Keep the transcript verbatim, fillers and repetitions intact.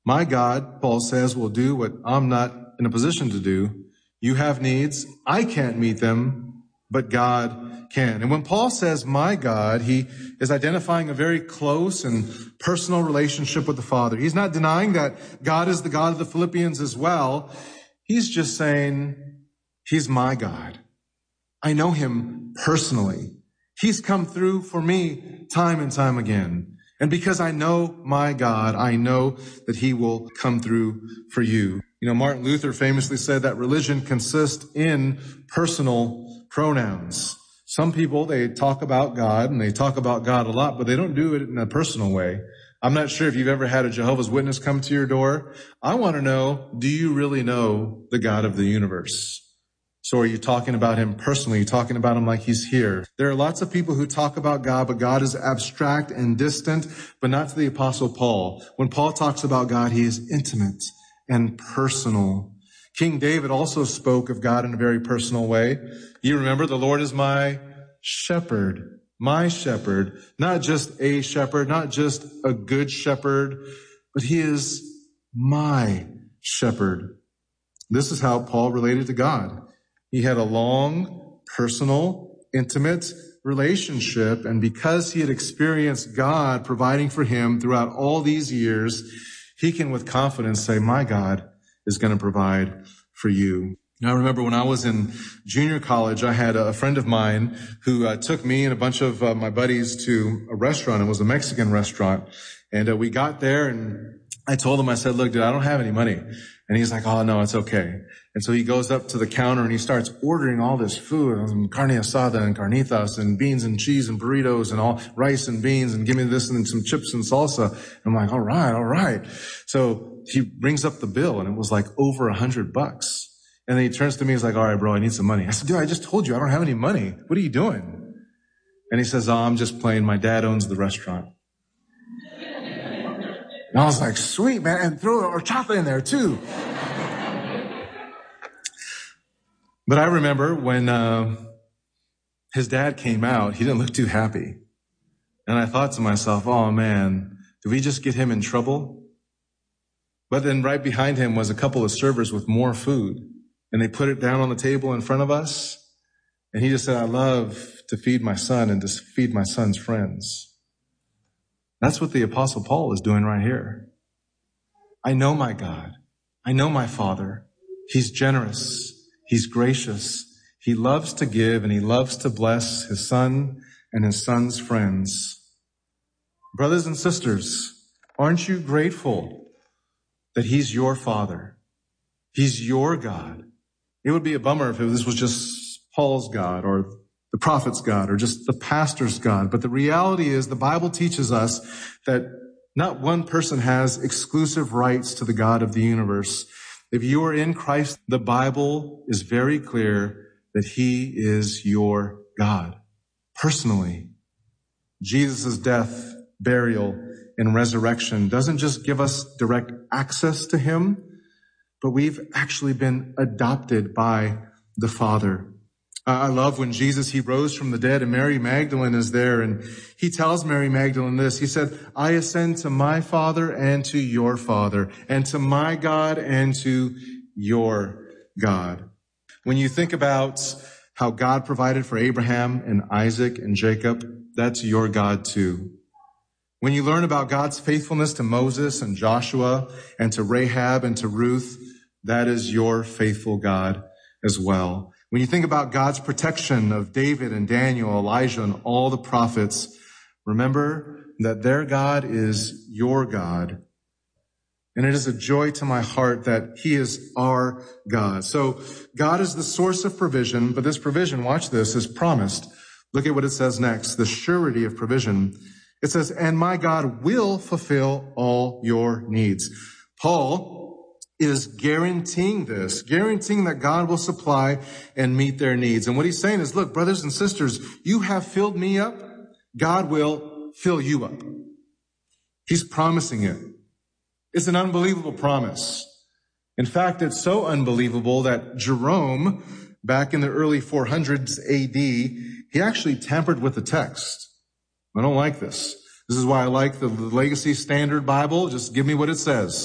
My God, Paul says, will do what I'm not in a position to do. You have needs. I can't meet them, but God can. And when Paul says, my God, he is identifying a very close and personal relationship with the Father. He's not denying that God is the God of the Philippians as well. He's just saying, he's my God. I know him personally. He's come through for me time and time again. And because I know my God, I know that he will come through for you. You know, Martin Luther famously said that religion consists in personal pronouns. Some people, they talk about God and they talk about God a lot, but they don't do it in a personal way. I'm not sure if you've ever had a Jehovah's Witness come to your door. I want to know, do you really know the God of the universe? So are you talking about him personally? Are you talking about him like he's here? There are lots of people who talk about God, but God is abstract and distant, but not to the Apostle Paul. When Paul talks about God, he is intimate and personal. King David also spoke of God in a very personal way. You remember, the Lord is my shepherd, my shepherd, not just a shepherd, not just a good shepherd, but he is my shepherd. This is how Paul related to God. He had a long, personal, intimate relationship, and because he had experienced God providing for him throughout all these years, he can with confidence say, my God is going to provide for you. Now, I remember when I was in junior college, I had a friend of mine who uh, took me and a bunch of uh, my buddies to a restaurant. It was a Mexican restaurant, and uh, we got there, and I told him, I said, look, dude, I don't have any money. And he's like, oh, no, it's okay. And so he goes up to the counter and he starts ordering all this food, and carne asada and carnitas and beans and cheese and burritos and all rice and beans and give me this and some chips and salsa. And I'm like, all right, all right. So he brings up the bill and it was like over a hundred bucks. And then he turns to me, he's like, all right, bro, I need some money. I said, dude, I just told you I don't have any money. What are you doing? And he says, oh, I'm just playing. My dad owns the restaurant. And I was like, sweet, man, and throw horchata in there too. But I remember when uh, his dad came out, he didn't look too happy. And I thought to myself, oh man, did we just get him in trouble? But then right behind him was a couple of servers with more food. And they put it down on the table in front of us. And he just said, I love to feed my son and to feed my son's friends. That's what the Apostle Paul is doing right here. I know my God. I know my Father. He's generous. He's gracious. He loves to give and he loves to bless his son and his son's friends. Brothers and sisters, aren't you grateful that he's your Father? He's your God. It would be a bummer if this was just Paul's God or the prophet's God or just the pastor's God. But the reality is the Bible teaches us that not one person has exclusive rights to the God of the universe. If you are in Christ, the Bible is very clear that he is your God. Personally, Jesus' death, burial, and resurrection doesn't just give us direct access to him, but we've actually been adopted by the Father. I love when Jesus, he rose from the dead and Mary Magdalene is there and he tells Mary Magdalene this. He said, I ascend to my Father and to your Father and to my God and to your God. When you think about how God provided for Abraham and Isaac and Jacob, that's your God too. When you learn about God's faithfulness to Moses and Joshua and to Rahab and to Ruth, that is your faithful God as well. When you think about God's protection of David and Daniel, Elijah, and all the prophets, remember that their God is your God. And it is a joy to my heart that he is our God. So God is the source of provision, but this provision, watch this, is promised. Look at what it says next, the surety of provision. It says, and my God will fulfill all your needs. Paul is guaranteeing this, guaranteeing that God will supply and meet their needs. And what he's saying is, look, brothers and sisters, you have filled me up. God will fill you up. He's promising it. It's an unbelievable promise. In fact, it's so unbelievable that Jerome, back in the early four hundreds A D, he actually tampered with the text. I don't like this. This is why I like the Legacy Standard Bible. Just give me what it says.